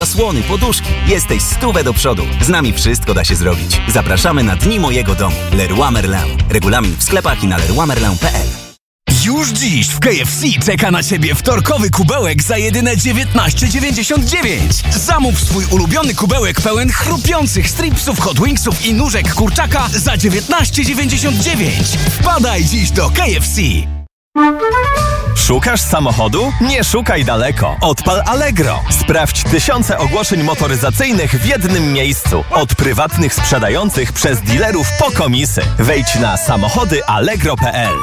Słony, poduszki. Jesteś 100 do przodu. Z nami wszystko da się zrobić. Zapraszamy na Dni Mojego Domu. Leroy Merlin. Regulamin w sklepach i na leroymerlin.pl. Już dziś w KFC czeka na Ciebie wtorkowy kubełek za jedyne 19,99. Zamów swój ulubiony kubełek pełen chrupiących stripsów, hot wingsów i nóżek kurczaka za 19,99. Wpadaj dziś do KFC. Szukasz samochodu? Nie szukaj daleko. Odpal Allegro. Sprawdź tysiące ogłoszeń motoryzacyjnych w jednym miejscu. Od prywatnych sprzedających przez dealerów po komisy. Wejdź na samochodyallegro.pl.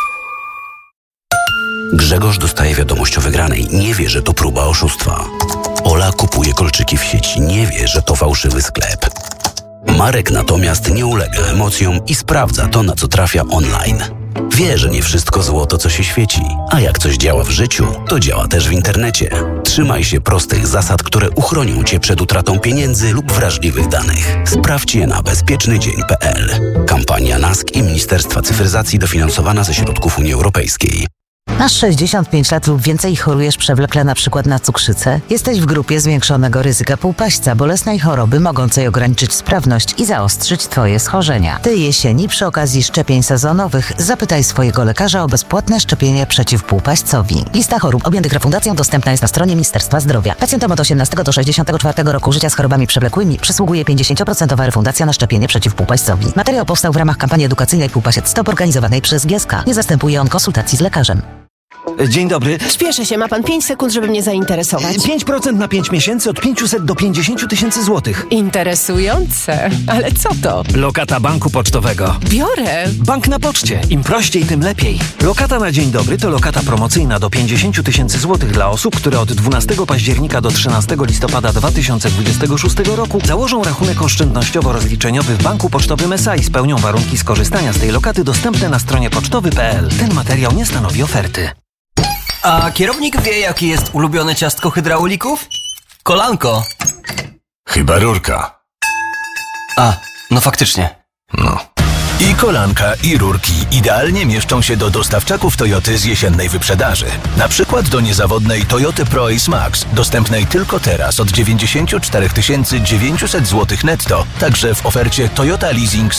Grzegorz dostaje wiadomość o wygranej. Nie wie, że to próba oszustwa. Ola kupuje kolczyki w sieci. Nie wie, że to fałszywy sklep. Marek natomiast nie ulega emocjom i sprawdza to, na co trafia online. Wie, że nie wszystko złoto, co się świeci. A jak coś działa w życiu, to działa też w internecie. Trzymaj się prostych zasad, które uchronią Cię przed utratą pieniędzy lub wrażliwych danych. Sprawdź je na bezpiecznydzień.pl. Kampania NASK i Ministerstwa Cyfryzacji dofinansowana ze środków Unii Europejskiej. Masz 65 lat lub więcej i chorujesz przewlekle na przykład na cukrzycę? Jesteś w grupie zwiększonego ryzyka półpaśćca, bolesnej choroby mogącej ograniczyć sprawność i zaostrzyć Twoje schorzenia. Tej jesieni przy okazji szczepień sezonowych zapytaj swojego lekarza o bezpłatne szczepienie przeciw półpaśćcowi. Lista chorób objętych refundacją dostępna jest na stronie Ministerstwa Zdrowia. Pacjentom od 18 do 64 roku życia z chorobami przewlekłymi przysługuje 50% refundacja na szczepienie przeciw półpaśćcowi. Materiał powstał w ramach kampanii edukacyjnej Półpasiec Stop organizowanej przez GSK. Nie zastępuje on konsultacji z lekarzem. Dzień dobry. Spieszę się, ma pan 5 sekund, żeby mnie zainteresować. 5% na 5 miesięcy od 500 do 50 tysięcy złotych. Interesujące. Ale co to? Lokata banku pocztowego. Biorę. Bank na poczcie. Im prościej, tym lepiej. Lokata na dzień dobry to lokata promocyjna do 50 tysięcy złotych dla osób, które od 12 października do 13 listopada 2026 roku założą rachunek oszczędnościowo-rozliczeniowy w banku pocztowym SA i spełnią warunki skorzystania z tej lokaty dostępne na stronie pocztowy.pl. Ten materiał nie stanowi oferty. A kierownik wie, jakie jest ulubione ciastko hydraulików? Kolanko. Chyba rurka. A, no faktycznie. No. I kolanka, i rurki idealnie mieszczą się do dostawczaków Toyoty z jesiennej wyprzedaży. Na przykład do niezawodnej Toyoty Pro Ace Max, dostępnej tylko teraz od 94 900 zł netto, także w ofercie Toyota Leasing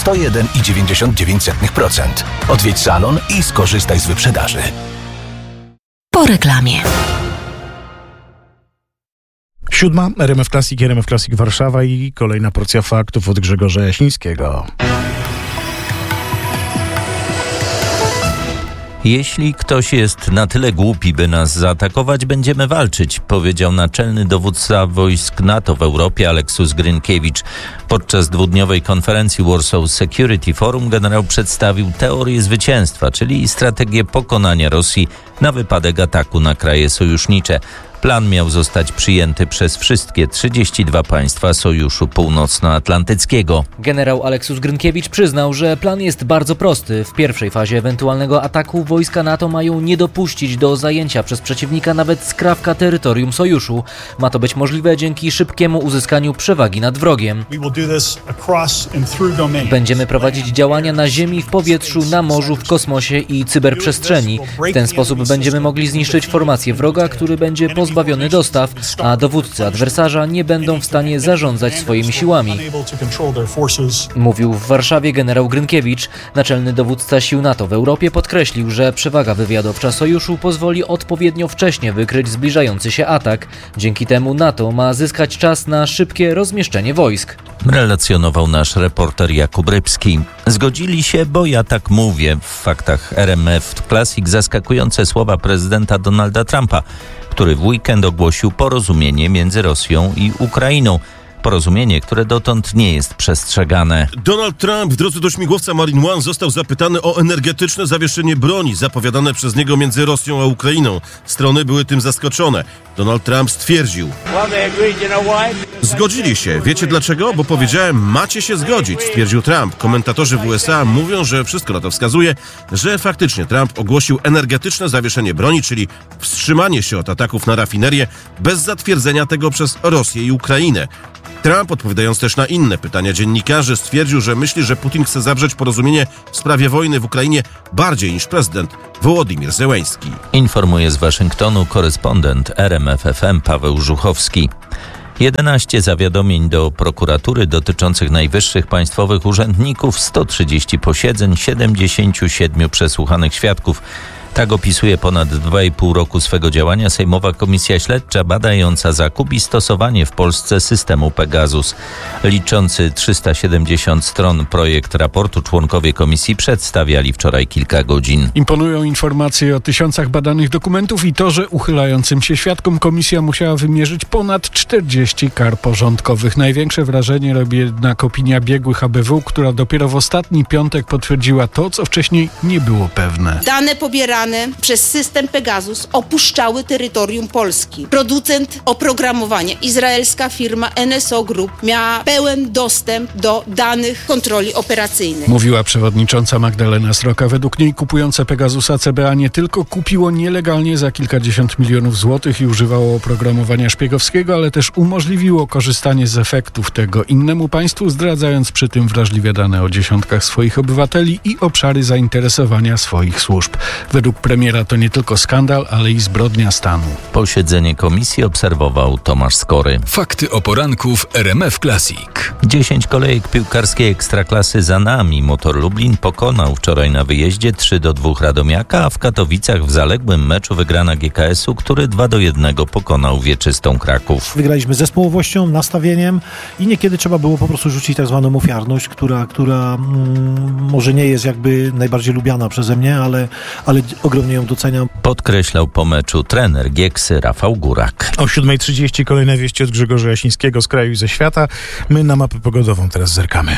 101,99%. Odwiedź salon i skorzystaj z wyprzedaży. Po reklamie. 7. RMF Classic, RMF Classic Warszawa i kolejna porcja faktów od Grzegorza Jasińskiego. Jeśli ktoś jest na tyle głupi, by nas zaatakować, będziemy walczyć, powiedział naczelny dowódca wojsk NATO w Europie Aleksus Grynkiewicz. Podczas dwudniowej konferencji Warsaw Security Forum generał przedstawił teorię zwycięstwa, czyli strategię pokonania Rosji na wypadek ataku na kraje sojusznicze. Plan miał zostać przyjęty przez wszystkie 32 państwa Sojuszu Północnoatlantyckiego. Generał Aleksus Grynkiewicz przyznał, że plan jest bardzo prosty. W pierwszej fazie ewentualnego ataku wojska NATO mają nie dopuścić do zajęcia przez przeciwnika nawet skrawka terytorium Sojuszu. Ma to być możliwe dzięki szybkiemu uzyskaniu przewagi nad wrogiem. Będziemy prowadzić działania na ziemi, w powietrzu, na morzu, w kosmosie i cyberprzestrzeni. W ten sposób będziemy mogli zniszczyć formację wroga, który będzie pozbawiony dostaw, a dowódcy adwersarza nie będą w stanie zarządzać swoimi siłami. Mówił w Warszawie generał Grynkiewicz. Naczelny dowódca sił NATO w Europie podkreślił, że przewaga wywiadowcza Sojuszu pozwoli odpowiednio wcześnie wykryć zbliżający się atak. Dzięki temu NATO ma zyskać czas na szybkie rozmieszczenie wojsk. Relacjonował nasz reporter Jakub Rybski. Zgodzili się, bo ja tak mówię. W faktach RMF Classic zaskakujące słowa prezydenta Donalda Trumpa, który w weekend ogłosił porozumienie między Rosją i Ukrainą. Porozumienie, które dotąd nie jest przestrzegane. Donald Trump w drodze do śmigłowca Marine One został zapytany o energetyczne zawieszenie broni zapowiadane przez niego między Rosją a Ukrainą. Strony były tym zaskoczone. Donald Trump stwierdził: zgodzili się. Wiecie dlaczego? Bo powiedziałem, macie się zgodzić, stwierdził Trump. Komentatorzy w USA mówią, że wszystko na to wskazuje, że faktycznie Trump ogłosił energetyczne zawieszenie broni, czyli wstrzymanie się od ataków na rafinerię bez zatwierdzenia tego przez Rosję i Ukrainę. Trump, odpowiadając też na inne pytania dziennikarzy, stwierdził, że myśli, że Putin chce zawrzeć porozumienie w sprawie wojny w Ukrainie bardziej niż prezydent Wołodymyr Zełenski. Informuje z Waszyngtonu korespondent RMF FM Paweł Żuchowski. 11 zawiadomień do prokuratury dotyczących najwyższych państwowych urzędników, 130 posiedzeń, 77 przesłuchanych świadków. Tak opisuje ponad 2,5 roku swego działania Sejmowa Komisja Śledcza badająca zakup i stosowanie w Polsce systemu Pegasus. Liczący 370 stron projekt raportu członkowie komisji przedstawiali wczoraj kilka godzin. Imponują informacje o tysiącach badanych dokumentów i to, że uchylającym się świadkom komisja musiała wymierzyć ponad 40 kar porządkowych. Największe wrażenie robi jednak opinia biegłych ABW, która dopiero w ostatni piątek potwierdziła to, co wcześniej nie było pewne. Dane pobierane przez system Pegasus opuszczały terytorium Polski. Producent oprogramowania, izraelska firma NSO Group, miała pełen dostęp do danych kontroli operacyjnej. Mówiła przewodnicząca Magdalena Sroka. Według niej kupujące Pegasusa CBA nie tylko kupiło nielegalnie za kilkadziesiąt milionów złotych i używało oprogramowania szpiegowskiego, ale też umożliwiło korzystanie z efektów tego innemu państwu, zdradzając przy tym wrażliwe dane o dziesiątkach swoich obywateli i obszary zainteresowania swoich służb. Według premiera to nie tylko skandal, ale i zbrodnia stanu. Posiedzenie komisji obserwował Tomasz Skory. Fakty o poranku w RMF Classic. 10 kolejek piłkarskiej Ekstraklasy za nami. Motor Lublin pokonał wczoraj na wyjeździe 3-2 Radomiaka, a w Katowicach w zaległym meczu wygrana GKS-u, który 2-1 pokonał wieczystą Kraków. Wygraliśmy zespołowością, nastawieniem i niekiedy trzeba było po prostu rzucić tak zwaną ofiarność, która może nie jest jakby najbardziej lubiana przeze mnie, ale ogromnie ją doceniam. Podkreślał po meczu trener Gieksy Rafał Górak. O 7:30 kolejne wieści od Grzegorza Jasińskiego z kraju i ze świata. My na mapę pogodową teraz zerkamy.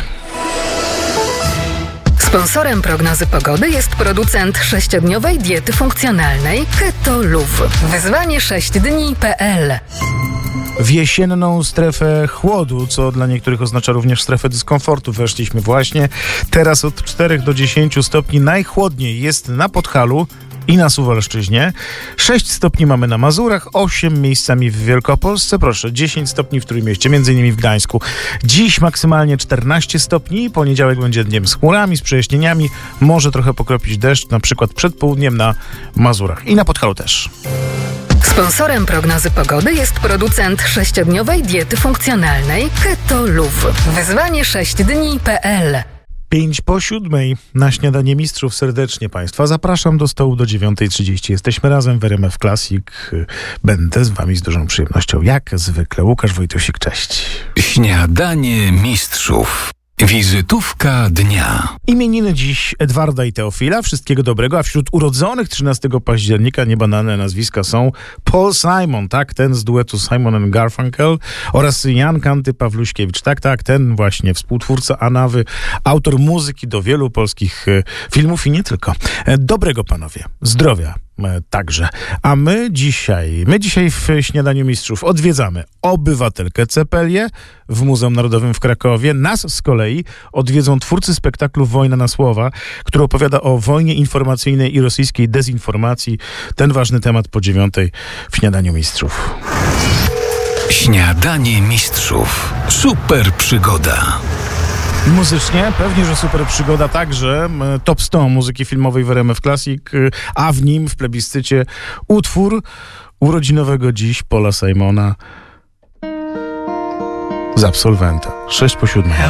Sponsorem prognozy pogody jest producent 6-dniowej diety funkcjonalnej Keto Luv. Wyzwanie 6dni.pl. W jesienną strefę chłodu, co dla niektórych oznacza również strefę dyskomfortu. Weszliśmy właśnie. Teraz od 4 do 10 stopni najchłodniej jest na Podhalu i na Suwalszczyźnie. 6 stopni mamy na Mazurach, 8 miejscami w Wielkopolsce, 10 stopni w Trójmieście, m.in. w Gdańsku. Dziś maksymalnie 14 stopni, poniedziałek będzie dniem z chmurami, z przejaśnieniami, może trochę pokropić deszcz, na przykład przed południem na Mazurach i na Podhalu też. Sponsorem prognozy pogody jest producent 6-dniowej diety funkcjonalnej Keto Luv. Wyzwanie 6dni.pl. 6:55 na śniadanie mistrzów. Serdecznie Państwa zapraszam do stołu do 9:30. Jesteśmy razem w RMF Classic. Będę z Wami z dużą przyjemnością. Jak zwykle Łukasz Wojtusik, cześć. Śniadanie mistrzów. Wizytówka dnia. Imieniny dziś Edwarda i Teofila. Wszystkiego dobrego. A wśród urodzonych 13 października niebanalne nazwiska są Paul Simon, tak, ten z duetu Simon & Garfunkel, oraz Jan Kanty Pawluśkiewicz, tak, ten właśnie współtwórca Anawy, autor muzyki do wielu polskich filmów i nie tylko. Dobrego, panowie. Zdrowia. Także. A my dzisiaj w Śniadaniu Mistrzów odwiedzamy Obywatelkę Cepelię w Muzeum Narodowym w Krakowie. Nas z kolei odwiedzą twórcy spektaklu Wojna na słowa, który opowiada o wojnie informacyjnej i rosyjskiej dezinformacji. Ten ważny temat po 9:00 w Śniadaniu Mistrzów. Śniadanie Mistrzów. Super przygoda. Muzycznie pewnie, że super przygoda także. Top 100 muzyki filmowej w RMF Classic, a w nim w plebiscycie utwór urodzinowego dziś Paula Simona z Absolwenta. 6:07.